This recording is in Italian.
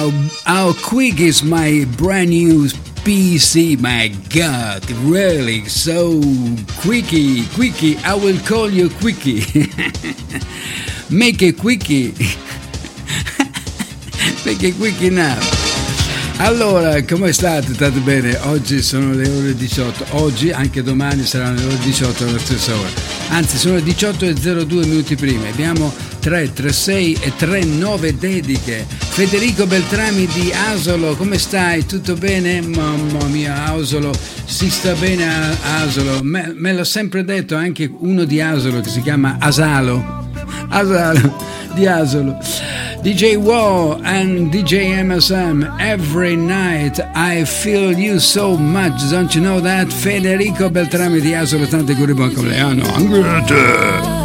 How quick is my brand new PC? My God, really? So quickie, I will call you quickie. Make a quickie. Make a quickie now. Allora, come state? State bene? Oggi sono le ore 18. Oggi, anche domani saranno le ore 18 alla stessa ora. Anzi, sono le 18:02 minuti prima. Abbiamo 3, 6 e 3 9 dediche. Federico Beltrami di Asolo, come stai? Tutto bene? Mamma mia, Asolo, si sta bene a Asolo. Me l'ho sempre detto anche uno di Asolo che si chiama Asalo di Asolo. DJ Wow and DJ MSM, every night I feel you so much, don't you know that? Federico Beltrami di Asolo, tante cure buon compleanno.